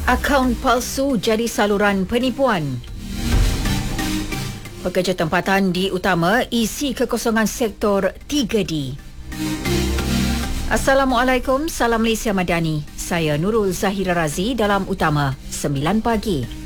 Akaun palsu jadi saluran penipuan. Pekerja tempatan diutama isi kekosongan sektor 3D. Assalamualaikum, salam Malaysia Madani. Saya Nurul Zahira Razi dalam Utama 9 pagi.